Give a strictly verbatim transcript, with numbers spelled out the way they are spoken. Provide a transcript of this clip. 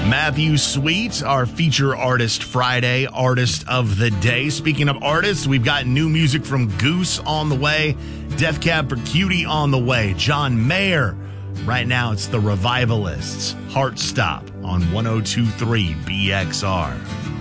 Matthew Sweet, our feature artist Friday, artist of the day. Speaking of artists, we've got new music from Goose on the way, Death Cab for Cutie on the way, John Mayer. Right now, it's the Revivalists. Heart Stop on one oh two point three B X R.